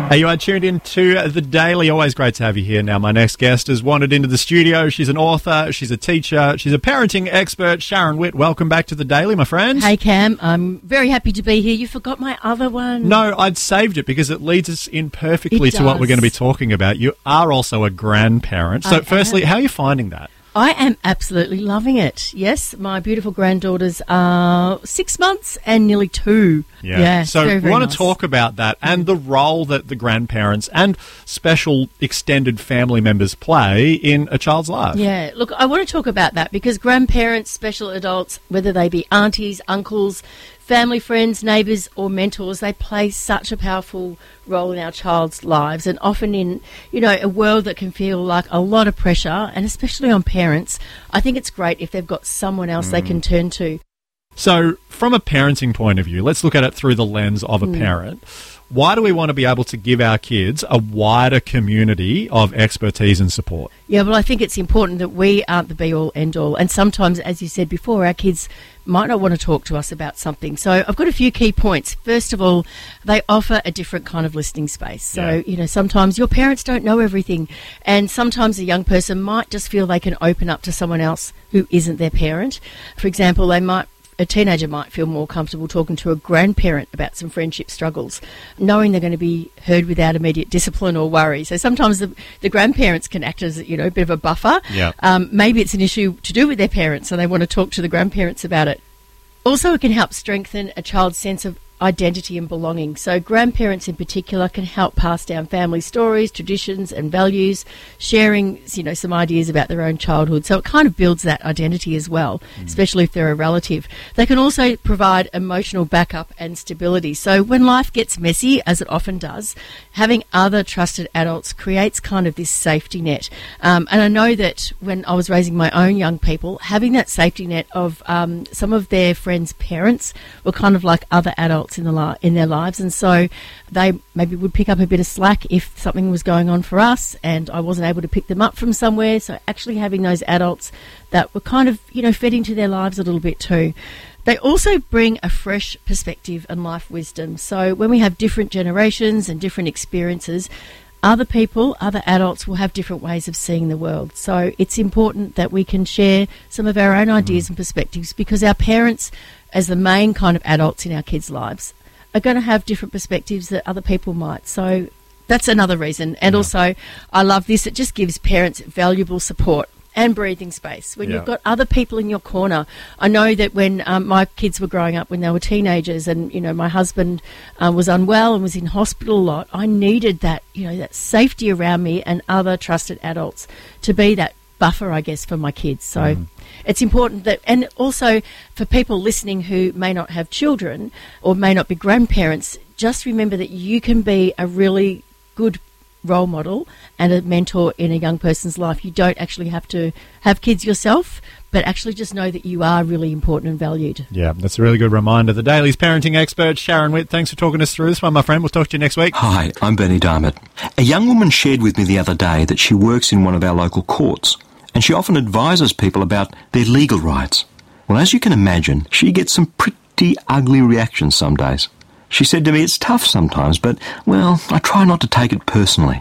Hey, you are tuned in to The Daily. Always great to have you here. Now, my next guest has wandered into the studio. She's an author, she's a teacher, she's a parenting expert. Sharon Witt, welcome back to The Daily, my friend. Hey, Cam. I'm very happy to be here. You forgot my other one. No, I'd saved it because it leads us in perfectly to what we're going to be talking about. You are also a grandparent. So, firstly, how are you finding that? I am absolutely loving it. Yes, my beautiful granddaughters are 6 months and nearly 2. Yeah. So very, very we want nice. to talk about that and the role that the grandparents and special extended family members play in a child's life. Yeah, look, I want to talk about that because grandparents, special adults, whether they be aunties, uncles, family friends, neighbours or mentors, they play such a powerful role in our child's lives, and often in, a world that can feel like a lot of pressure, and especially on parents, I think it's great if they've got someone else they can turn to. So from a parenting point of view, let's look at it through the lens of a parent. Why do we want to be able to give our kids a wider community of expertise and support? Yeah, well, I think it's important that we aren't the be-all, end-all. And sometimes, as you said before, our kids might not want to talk to us about something. So I've got a few key points. First of all, they offer a different kind of listening space. So, sometimes your parents don't know everything. And sometimes a young person might just feel they can open up to someone else who isn't their parent. For example, a teenager might feel more comfortable talking to a grandparent about some friendship struggles, knowing they're going to be heard without immediate discipline or worry. So sometimes the grandparents can act as, a bit of a buffer. Yeah. Maybe it's an issue to do with their parents and they want to talk to the grandparents about it. Also, it can help strengthen a child's sense of identity and belonging. So grandparents in particular can help pass down family stories, traditions and values, sharing, some ideas about their own childhood. So it kind of builds that identity as well, especially if they're a relative. They can also provide emotional backup and stability. So when life gets messy, as it often does, having other trusted adults creates kind of this safety net. And I know that when I was raising my own young people, having that safety net of some of their friends' parents were kind of like other adults in their lives, and so they maybe would pick up a bit of slack if something was going on for us and I wasn't able to pick them up from somewhere. So actually having those adults that were kind of fed into their lives a little bit too. They also bring a fresh perspective and life wisdom. So when we have different generations and different experiences, other adults will have different ways of seeing the world. So it's important that we can share some of our own ideas and perspectives, because our parents, as the main kind of adults in our kids' lives, are going to have different perspectives that other people might. So that's another reason. And also, I love this. It just gives parents valuable support and breathing space when you've got other people in your corner. I know that when my kids were growing up, when they were teenagers, and my husband was unwell and was in hospital a lot, I needed that that safety around me and other trusted adults to be that buffer, I guess, for my kids. So it's important that, and also for people listening who may not have children or may not be grandparents, just remember that you can be a really good role model and a mentor in a young person's life. You don't actually have to have kids yourself, but actually just know that you are really important and valued. Yeah, that's a really good reminder. The Daily's parenting expert, Sharon Witt, thanks for talking us through this one, my friend. We'll talk to you next week. Hi, I'm Bernie Darmott. A young woman shared with me the other day that she works in one of our local courts, and she often advises people about their legal rights. Well, as you can imagine, she gets some pretty ugly reactions some days. She said to me, it's tough sometimes, but, well, I try not to take it personally.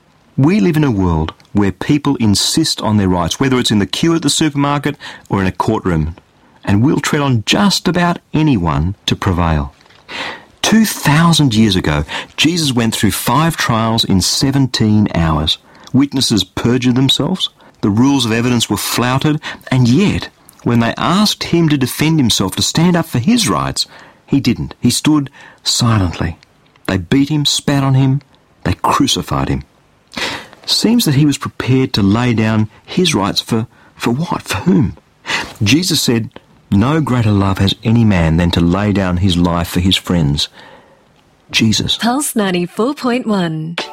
We live in a world where people insist on their rights, whether it's in the queue at the supermarket or in a courtroom, and we'll tread on just about anyone to prevail. 2,000 years ago, Jesus went through 5 trials in 17 hours. Witnesses perjured themselves, the rules of evidence were flouted, and yet, when they asked him to defend himself, to stand up for his rights, he didn't. He stood silently. They beat him, spat on him, they crucified him. Seems that he was prepared to lay down his rights for what? For whom? Jesus said, no greater love has any man than to lay down his life for his friends. Jesus. Pulse 94.1.